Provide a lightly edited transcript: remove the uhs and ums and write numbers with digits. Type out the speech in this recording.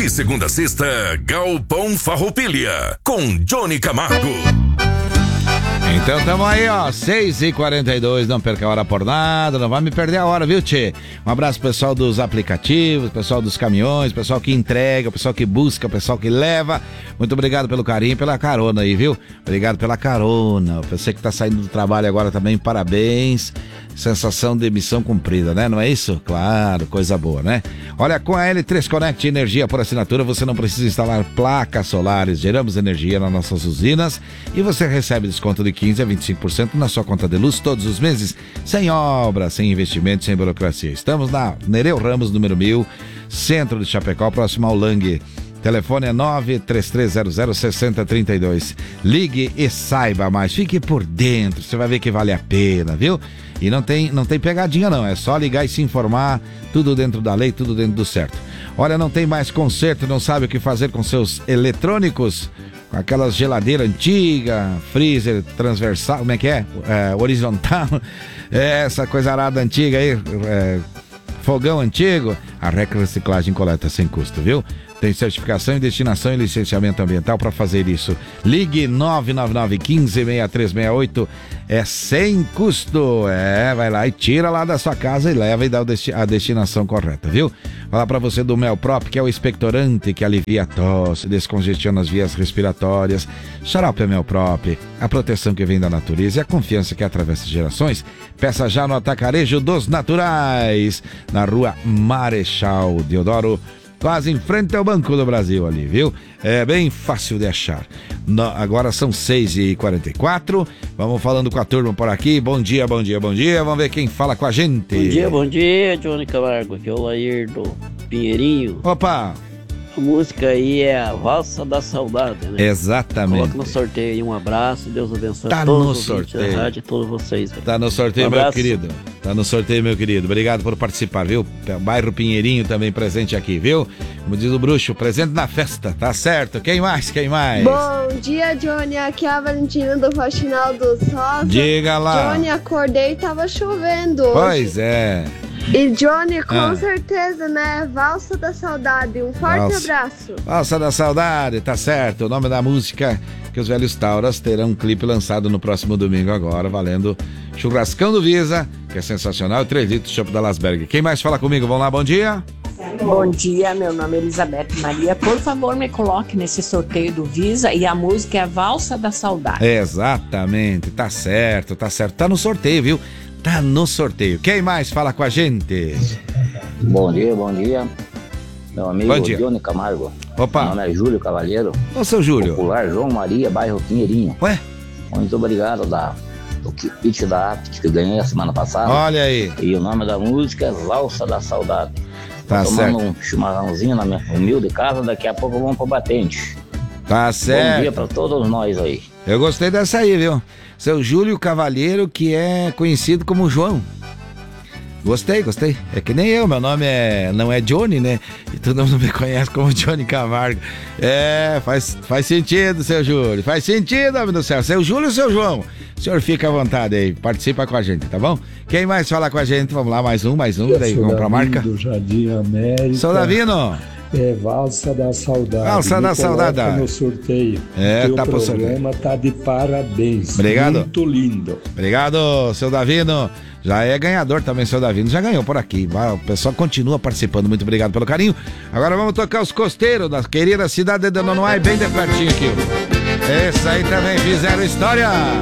De segunda a sexta, Galpão Farroupilha, com Johnny Camargo. Então tamo aí, ó, 6h42, não perca a hora por nada, não vai me perder a hora, viu, tchê? Um abraço pessoal dos aplicativos, pessoal dos caminhões, pessoal que entrega, pessoal que busca, pessoal que leva. Muito obrigado pelo carinho e pela carona aí, viu? Obrigado pela carona. Você que tá saindo do trabalho agora também, parabéns. Sensação de missão cumprida, né? Não é isso? Claro, coisa boa, né? Olha, com a L3 Connect Energia por assinatura, você não precisa instalar placas solares. Geramos energia nas nossas usinas e você recebe desconto de 15% a 25% na sua conta de luz todos os meses, sem obra, sem investimento, sem burocracia. Estamos na Nereu Ramos, número 1000, centro de Chapecó, próximo ao Lang. Telefone é 933006032. Ligue e saiba mais. Fique por dentro, você vai ver que vale a pena, viu? E não tem pegadinha não, é só ligar e se informar, tudo dentro da lei, tudo dentro do certo. Olha, não tem mais conserto, não sabe o que fazer com seus eletrônicos? Com aquelas geladeira antiga, freezer transversal, como é que é? Horizontal, essa coisa arada antiga aí, fogão antigo, a Reciclagem coleta sem custo, viu? Tem certificação e destinação e licenciamento ambiental para fazer isso. Ligue 999-15-6368. É sem custo. Vai lá e tira lá da sua casa e leva e dá a destinação correta, viu? Falar para você do Melprop, que é o expectorante que alivia a tosse, descongestiona as vias respiratórias. Xarope Melprop, a proteção que vem da natureza e a confiança que atravessa gerações. Peça já no Atacarejo dos Naturais, na rua Marechal Deodoro, quase em frente ao Banco do Brasil ali, viu? É bem fácil de achar. Agora são 6h44. Vamos falando com a turma por aqui. Bom dia, bom dia, bom dia. Vamos ver quem fala com a gente. Bom dia, Johnny Camargo. Aqui é o Lair do Pinheirinho. Opa! A música aí é a Valsa da Saudade, né? Exatamente. Coloca no sorteio aí, um abraço, Deus abençoe tá todos no os sorteio. da rádio e todos vocês. Velho. Tá no sorteio, meu querido. Tá no sorteio, meu querido. Obrigado por participar, viu? Bairro Pinheirinho também presente aqui, viu? Como diz o bruxo, presente na festa, tá certo? Quem mais? Quem mais? Bom dia, Johnny. Aqui é a Valentina do Faxinal do Sosa. Diga lá. Johnny, acordei e tava chovendo hoje. Pois é. E Johnny, com certeza, né? Valsa da Saudade. Um forte abraço. Valsa da Saudade, tá certo. O nome da música que os velhos Tauras terão um clipe lançado no próximo domingo agora, valendo churrascão do Visa, que é sensacional, e 3 litros de chopp da Lasberg. Quem mais fala comigo? Vamos lá, bom dia. Bom dia, meu nome é Elizabeth Maria. Por favor, me coloque nesse sorteio do Visa e a música é a Valsa da Saudade. Exatamente, tá certo, tá certo. Tá no sorteio, viu? Tá no sorteio. Quem mais fala com a gente? Bom dia, meu amigo Johnny Camargo. Opa. Meu nome é Júlio Cavalheiro. Ô, seu Júlio. Popular João Maria, bairro Pinheirinho. Ué? Muito obrigado do kit da Apt que ganhei a semana passada. Olha aí. E o nome da música é Valsa da Saudade. Tá certo. Tomando um chimarrãozinho na minha humilde casa, daqui a pouco vamos pro batente. Tá certo. Bom dia pra todos nós aí. Eu gostei dessa aí, viu? Seu Júlio Cavalheiro, que é conhecido como João. Gostei. É que nem eu, meu nome não é Johnny, né? E todo mundo me conhece como Johnny Camargo. Faz sentido, seu Júlio. Faz sentido, homem do céu. Seu Júlio ou seu João? O senhor fica à vontade aí, participa com a gente, tá bom? Quem mais fala com a gente? Vamos lá, mais um, daí vamos pra marca. Do Jardim América. Sou Davino. Valsa da Saudade. Valsa da Saudade. No sorteio. Tá pro sorteio. O programa tá de parabéns. Obrigado. Muito lindo. Obrigado, seu Davino. Já é ganhador também, seu Davino. Já ganhou por aqui. O pessoal continua participando. Muito obrigado pelo carinho. Agora vamos tocar os costeiros da querida cidade de Nonoai, bem de pertinho aqui. Esse aí também fizeram história.